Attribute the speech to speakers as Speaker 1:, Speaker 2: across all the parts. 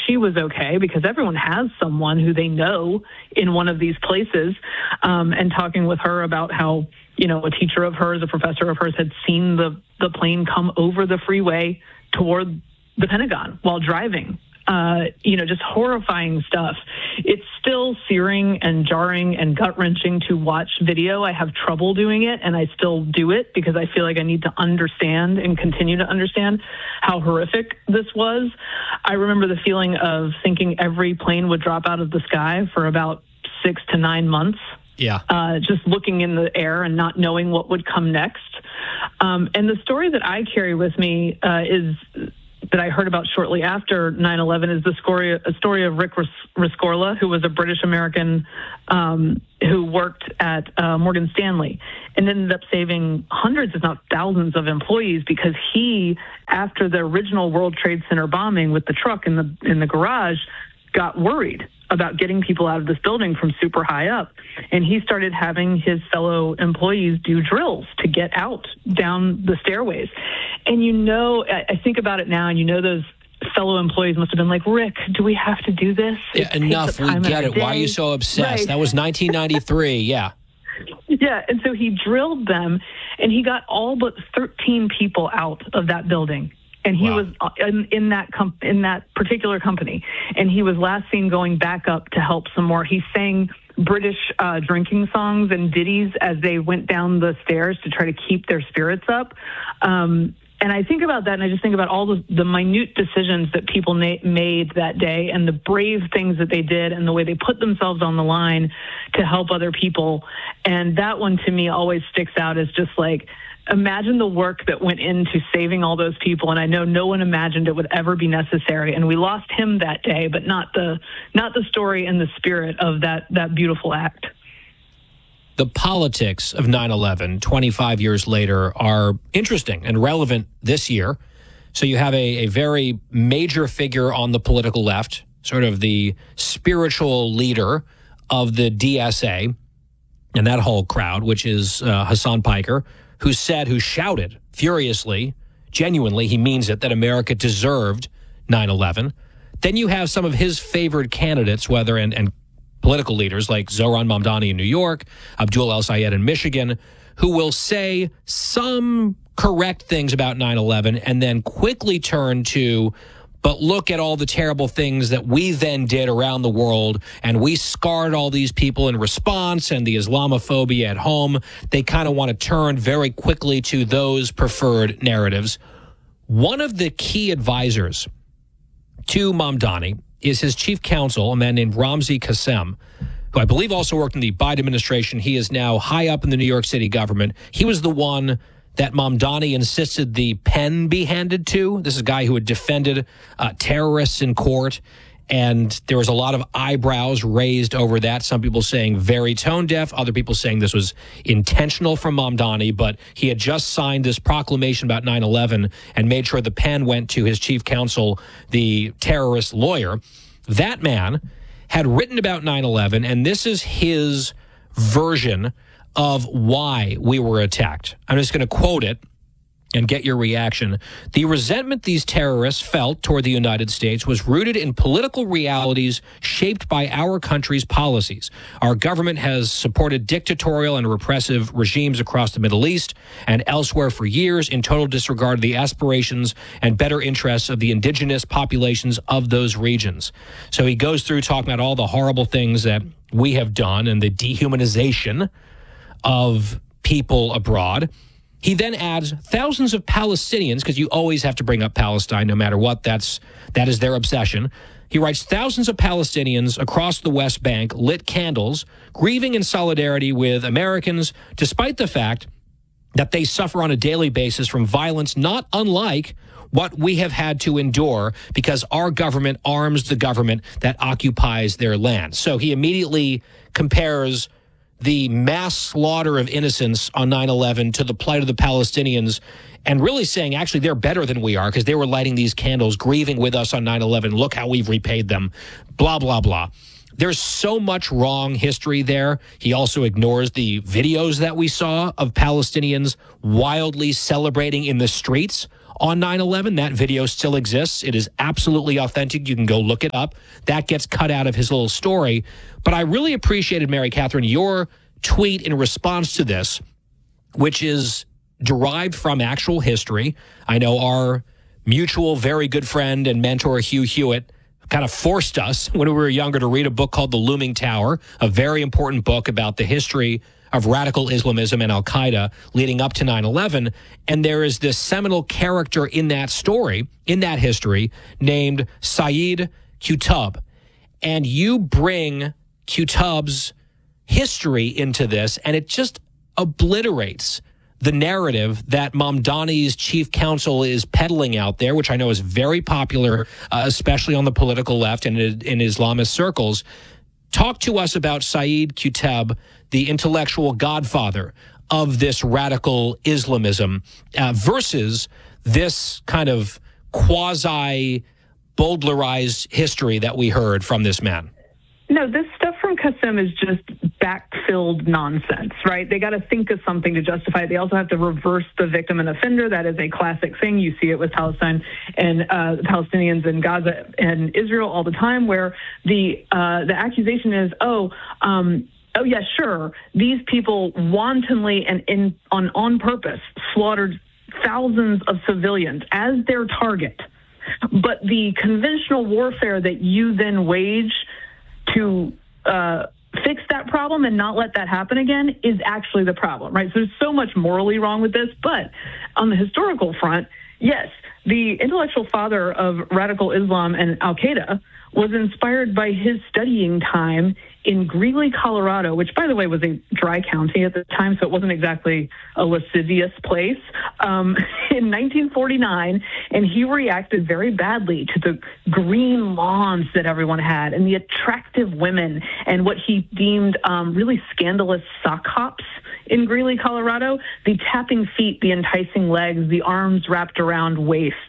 Speaker 1: she was okay, because everyone has someone who they know in one of these places, and talking with her about how, a teacher of hers, a professor of hers, had seen the plane come over the freeway toward the Pentagon while driving. Just horrifying stuff. It's still searing and jarring and gut-wrenching to watch video. I have trouble doing it, and I still do it because I feel like I need to understand and continue to understand how horrific this was. I remember the feeling of thinking every plane would drop out of the sky for about 6 to 9 months.
Speaker 2: Yeah.
Speaker 1: Just looking in the air and not knowing what would come next. And the story that I carry with me is that I heard about shortly after 9/11 is a story of Rick Rescorla, who was a British American who worked at Morgan Stanley and ended up saving hundreds, if not thousands, of employees because he, after the original World Trade Center bombing with the truck in the garage, got worried about getting people out of this building from super high up. And he started having his fellow employees do drills to get out down the stairways. And I think about it now, and those fellow employees must have been like, Rick, do we have to do this?
Speaker 2: Yeah, enough, we get it.
Speaker 1: Day.
Speaker 2: Why are you so obsessed? Right. That was 1993, yeah.
Speaker 1: Yeah, and so he drilled them, and he got all but 13 people out of that building. And he was in that particular company. And he was last seen going back up to help some more. He sang British drinking songs and ditties as they went down the stairs to try to keep their spirits up. And I think about that, and I just think about all the minute decisions that people made that day and the brave things that they did and the way they put themselves on the line to help other people. And that one, to me, always sticks out as just like, imagine the work that went into saving all those people, and I know no one imagined it would ever be necessary. And we lost him that day, but not the story and the spirit of that beautiful act.
Speaker 2: The politics of 9/11, 25 years later, are interesting and relevant this year. So you have a very major figure on the political left, sort of the spiritual leader of the DSA and that whole crowd, which is Hasan Piker, who shouted furiously, genuinely, he means it, that America deserved 9/11. Then you have some of his favored candidates, and political leaders like Zohran Mamdani in New York, Abdul El-Sayed in Michigan, who will say some correct things about 9/11 and then quickly turn to, but look at all the terrible things that we then did around the world, and we scarred all these people in response, and the Islamophobia at home. They kind of want to turn very quickly to those preferred narratives. One of the key advisors to Mamdani is his chief counsel, a man named Ramzi Qassem, who I believe also worked in the Biden administration. He is now high up in the New York City government. He was the one that Mamdani insisted the pen be handed to. This is a guy who had defended terrorists in court, and there was a lot of eyebrows raised over that. Some people saying very tone deaf, other people saying this was intentional from Mamdani, but he had just signed this proclamation about 9/11 and made sure the pen went to his chief counsel, the terrorist lawyer. That man had written about 9/11, and this is his version of why we were attacked. I'm just going to quote it and get your reaction. The resentment these terrorists felt toward the United States was rooted in political realities shaped by our country's policies. Our government has supported dictatorial and repressive regimes across the Middle East and elsewhere for years in total disregard of the aspirations and better interests of the indigenous populations of those regions. So he goes through talking about all the horrible things that we have done and the dehumanization of people abroad. He then adds thousands of Palestinians, because you always have to bring up Palestine no matter what, that is their obsession. He writes, thousands of Palestinians across the West Bank lit candles, grieving in solidarity with Americans, despite the fact that they suffer on a daily basis from violence not unlike what we have had to endure because our government arms the government that occupies their land. So he immediately compares the mass slaughter of innocents on 9/11 to the plight of the Palestinians, and really saying, actually, they're better than we are because they were lighting these candles, grieving with us on 9/11. Look how we've repaid them, blah, blah, blah. There's so much wrong history there. He also ignores the videos that we saw of Palestinians wildly celebrating in the streets on 9/11. That video still exists. It is absolutely authentic. You can go look it up. That gets cut out of his little story. But I really appreciated, Mary Catherine, your tweet in response to this, which is derived from actual history. I know our mutual very good friend and mentor, Hugh Hewitt, kind of forced us when we were younger to read a book called The Looming Tower, a very important book about the history of radical Islamism and al-Qaeda leading up to 9/11. And there is this seminal character in that story, in that history, named Saeed Qutb. And you bring Qutb's history into this, and it just obliterates the narrative that Mamdani's chief counsel is peddling out there, which I know is very popular, especially on the political left and in Islamist circles. Talk to us about Saeed Qutb, the intellectual godfather of this radical Islamism, versus this kind of quasi-Bowdlerized history that we heard from this man.
Speaker 1: No, this stuff from Qasem is just back-filled nonsense, right? They got to think of something to justify it. They also have to reverse the victim and offender. That is a classic thing. You see it with Palestine and the Palestinians in Gaza and Israel all the time, where the accusation is, oh yeah, sure, these people wantonly and on purpose slaughtered thousands of civilians as their target. But the conventional warfare that you then wage to fix that problem and not let that happen again is actually the problem, right? So there's so much morally wrong with this. But on the historical front, yes, the intellectual father of radical Islam and al-Qaeda was inspired by his studying time in Greeley, Colorado, which, by the way, was a dry county at the time, so it wasn't exactly a lascivious place, in 1949, and he reacted very badly to the green lawns that everyone had and the attractive women and what he deemed really scandalous sock hops in Greeley, Colorado, the tapping feet, the enticing legs, the arms wrapped around waists.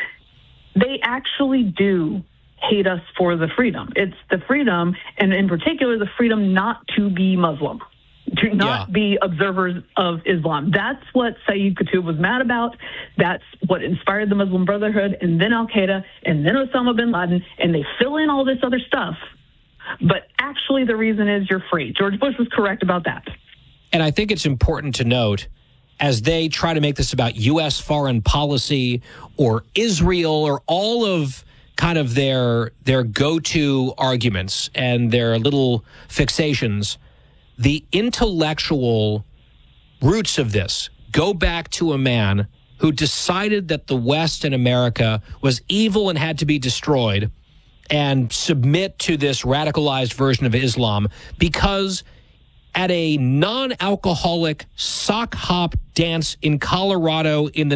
Speaker 1: They actually do hate us for the freedom. It's the freedom, and in particular, the freedom not to be Muslim, to not be observers of Islam. That's what Saeed Qutb was mad about. That's what inspired the Muslim Brotherhood, and then al-Qaeda, and then Osama bin Laden, and they fill in all this other stuff. But actually, the reason is you're free. George Bush was correct about that.
Speaker 2: And I think it's important to note, as they try to make this about U.S. foreign policy or Israel or all of kind of their go-to arguments and their little fixations, the intellectual roots of this go back to a man who decided that the West and America was evil and had to be destroyed and submit to this radicalized version of Islam because at a non-alcoholic sock hop dance in Colorado in the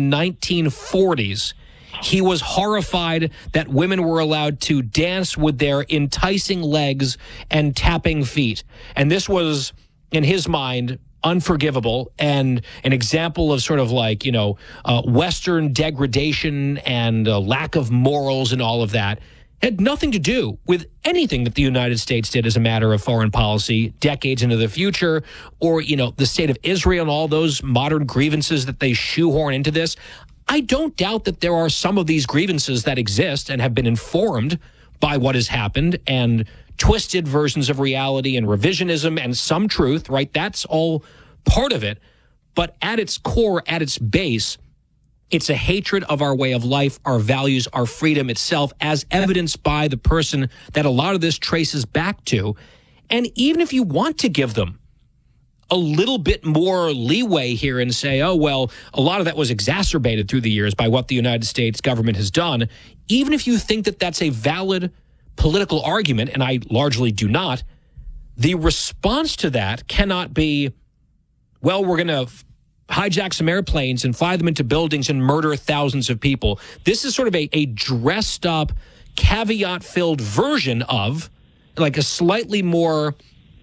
Speaker 2: 1940s, he was horrified that women were allowed to dance with their enticing legs and tapping feet. And this was, in his mind, unforgivable and an example of sort of like, Western degradation and lack of morals and all of that. Had nothing to do with anything that the United States did as a matter of foreign policy decades into the future, or, the state of Israel and all those modern grievances that they shoehorn into this. I don't doubt that there are some of these grievances that exist and have been informed by what has happened and twisted versions of reality and revisionism and some truth, right? That's all part of it. But at its core, at its base, it's a hatred of our way of life, our values, our freedom itself, as evidenced by the person that a lot of this traces back to. And even if you want to give them a little bit more leeway here and say, oh, well, a lot of that was exacerbated through the years by what the United States government has done, even if you think that that's a valid political argument, and I largely do not, the response to that cannot be, well, we're going to hijack some airplanes and fly them into buildings and murder thousands of people. This is sort of a dressed up, caveat-filled version of, like a slightly more,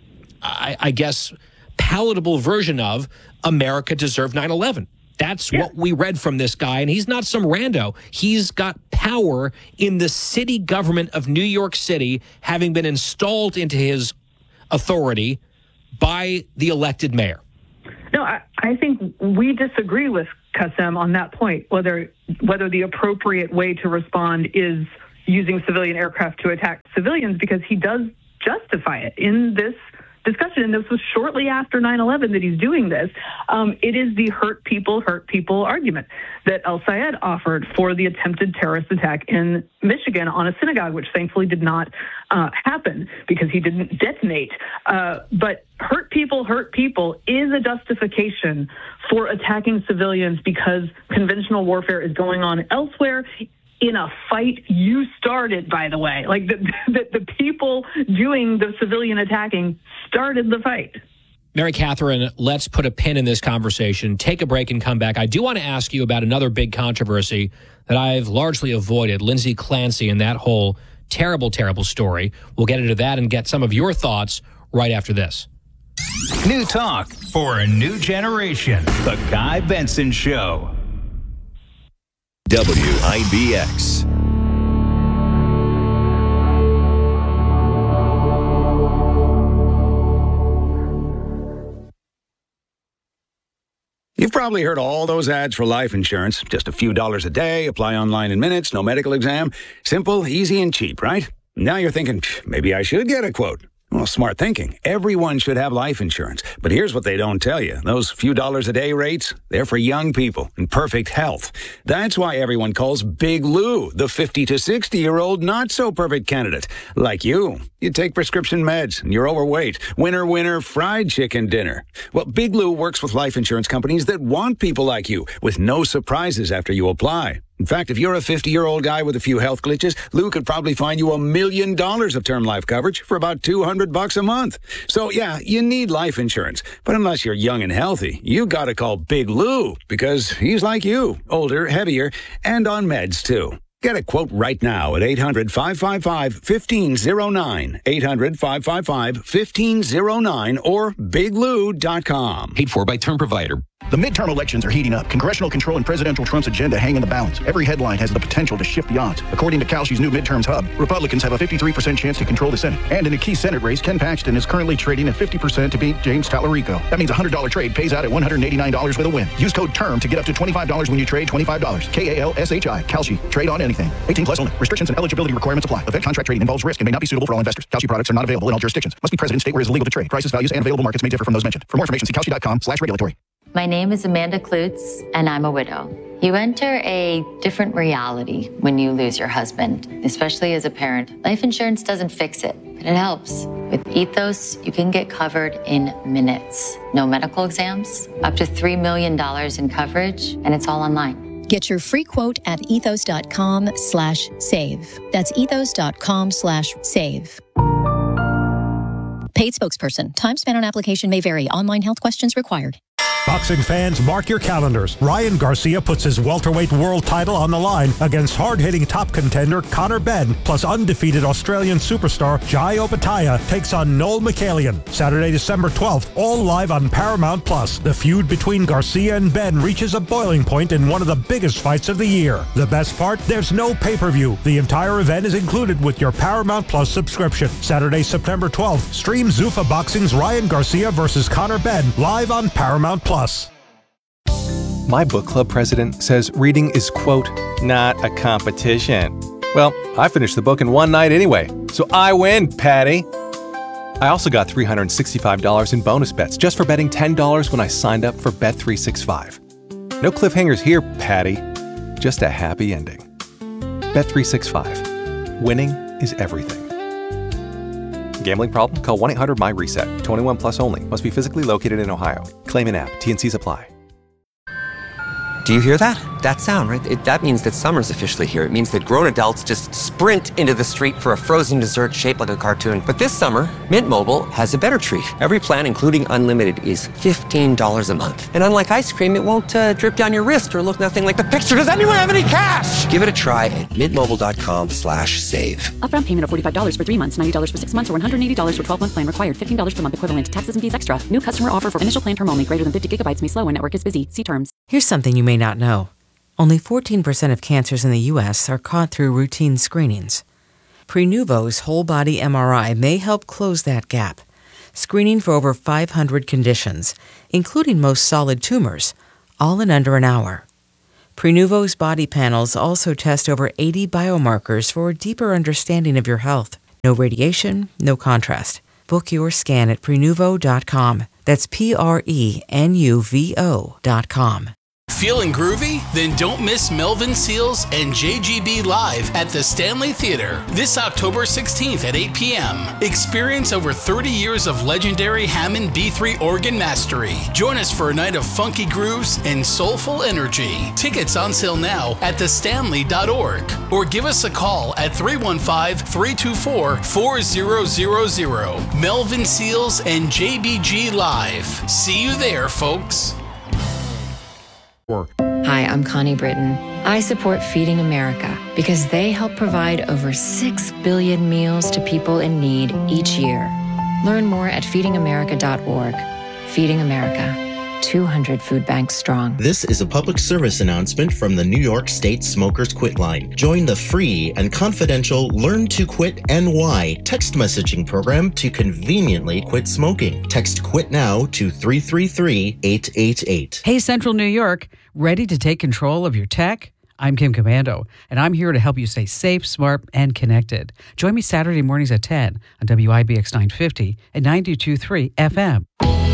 Speaker 2: I guess, palatable version of America deserved 9/11. That's what we read from this guy, and he's not some rando. He's got power in the city government of New York City, having been installed into his authority by the elected mayor.
Speaker 1: No, I think we disagree with Qassem, on that point, whether the appropriate way to respond is using civilian aircraft to attack civilians, because he does justify it in this discussion, and this was shortly after 9/11 that he's doing this. It is the hurt people argument that El-Sayed offered for the attempted terrorist attack in Michigan on a synagogue, which thankfully did not happen because he didn't detonate. But hurt people is a justification for attacking civilians because conventional warfare is going on elsewhere in a fight you started, by the way. Like the people doing the civilian attacking started the fight.
Speaker 2: Mary Catherine, let's put a pin in this conversation, take a break and come back. I do want to ask you about another big controversy that I've largely avoided, Lindsay Clancy and that whole terrible, terrible story. We'll get into that and get some of your thoughts right after this.
Speaker 3: New talk for a new generation. The Guy Benson Show.
Speaker 4: WIBX.
Speaker 5: You've probably heard all those ads for life insurance. Just a few dollars a day, apply online in minutes, no medical exam. Simple, easy, and cheap, right? Now you're thinking, maybe I should get a quote. Well, smart thinking. Everyone should have life insurance. But here's what they don't tell you. Those few dollars a day rates, they're for young people in perfect health. That's why everyone calls Big Lou the 50 to 60-year-old not-so-perfect candidate. Like you. You take prescription meds and you're overweight. Winner, fried chicken dinner. Well, Big Lou works with life insurance companies that want people like you with no surprises after you apply. In fact, if you're a 50-year-old guy with a few health glitches, Lou could probably find you $1 million of term life coverage for about $200 a month. So, yeah, you need life insurance. But unless you're young and healthy, you gotta call Big Lou because he's like you, older, heavier, and on meds, too. Get a quote right now at 800-555-1509, 800-555-1509, or biglou.com.
Speaker 6: Paid for by Term Provider.
Speaker 7: The midterm elections are heating up. Congressional control and Presidential Trump's agenda hang in the balance. Every headline has the potential to shift the odds. According to Kalshi's new midterms hub, Republicans have a 53% chance to control the Senate. And in a key Senate race, Ken Paxton is currently trading at 50% to beat James Tallarico. That means a $100 trade pays out at $189 with a win. Use code TERM to get up to $25 when you trade $25. KALSHI. Kalshi. Trade on anything. 18 plus only. Restrictions and eligibility requirements apply. Event contract trading involves risk and may not be suitable for all investors. Kalshi products are not available in all jurisdictions. Must be present in state where it is illegal to trade. Prices, values, and available markets may differ from those mentioned. For more information, see Kalshi.com/regulatory.
Speaker 8: My name is Amanda Klutz, and I'm a widow. You enter a different reality when you lose your husband, especially as a parent. Life insurance doesn't fix it, but it helps. With Ethos, you can get covered in minutes. No medical exams, up to $3 million in coverage, and it's all online.
Speaker 9: Get your free quote at ethos.com/save. That's ethos.com/save. Paid spokesperson. Time spent on application may vary. Online health questions required.
Speaker 10: Boxing fans, mark your calendars. Ryan Garcia puts his welterweight world title on the line against hard-hitting top contender Conor Benn, plus undefeated Australian superstar Jai Opetaia takes on Noel McCallion. Saturday, December 12th, all live on Paramount+. The feud between Garcia and Benn reaches a boiling point in one of the biggest fights of the year. The best part? There's no pay-per-view. The entire event is included with your Paramount+ subscription. Saturday, September 12th, stream Zuffa Boxing's Ryan Garcia versus Conor Benn live on Paramount+.
Speaker 11: My book club president says reading is, quote, not a competition. Well, I finished the book in one night anyway, so I win, Patty. I also got $365 in bonus bets just for betting $10 when I signed up for Bet365. No cliffhangers here, Patty. Just a happy ending. Bet365. Winning is everything. Gambling problem? Call 1-800-MY-RESET. 21 plus only. Must be physically located in Ohio. Claim in app. T&Cs apply.
Speaker 6: Do you hear that? That sound, right? That means that summer's officially here. It means that grown adults just sprint into the street for a frozen dessert shaped like a cartoon. But this summer, Mint Mobile has a better treat. Every plan, including unlimited, is $15 a month. And unlike ice cream, it won't drip down your wrist or look nothing like the picture. Does anyone have any cash? Give it a try at mintmobile.com/save.
Speaker 12: Upfront payment of $45 for 3 months, $90 for 6 months, or $180 for 12-month plan required. $15 per month equivalent. Taxes and fees extra. New customer offer for initial plan term only. Greater than 50 gigabytes may slow when network is busy. See terms.
Speaker 13: Here's something you may not know. Only 14% of cancers in the U.S. are caught through routine screenings. Prenuvo's whole-body MRI may help close that gap, screening for over 500 conditions, including most solid tumors, all in under an hour. Prenuvo's body panels also test over 80 biomarkers for a deeper understanding of your health. No radiation, no contrast. Book your scan at Prenuvo.com. That's Prenuvo.com.
Speaker 4: Feeling groovy? Then don't miss Melvin Seals and JGB live at the Stanley Theater this October 16th at 8 p.m. Experience over 30 years of legendary Hammond B3 organ mastery. Join us for a night of funky grooves and soulful energy. Tickets on sale now at thestanley.org or give us a call at 315-324-4000. Melvin Seals and JBG live. See you there, folks.
Speaker 14: Hi, I'm Connie Britton. I support Feeding America because they help provide over 6 billion meals to people in need each year. Learn more at feedingamerica.org. Feeding America, 200 food banks strong.
Speaker 15: This is a public service announcement from the New York State Smokers Quit Line. Join the free and confidential Learn to Quit NY text messaging program to conveniently quit smoking. Text QUIT NOW to 333-888.
Speaker 16: Hey, Central New York, ready to take control of your tech? I'm Kim Commando, and I'm here to help you stay safe, smart, and connected. Join me Saturday mornings at 10 on WIBX 950 and 92.3 FM.